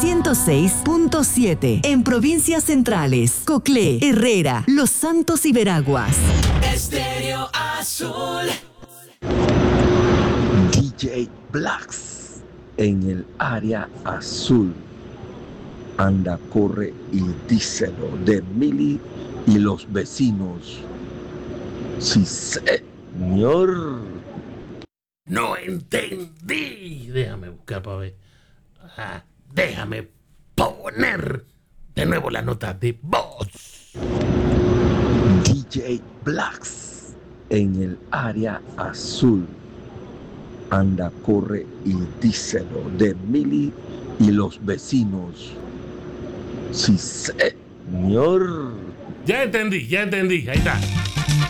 106.7 en provincias centrales, Coclé, Herrera, Los Santos y Veraguas. Estéreo Azul. DJ Blacks en el área azul. Anda, corre y díselo de Mili y los vecinos. Sí, señor. No entendí. Déjame buscar para ver. Déjame poner de nuevo la nota de voz. DJ Blacks en el área azul. Anda, corre y díselo de Mili y los vecinos. Sí, señor. Ya entendí. Ahí está.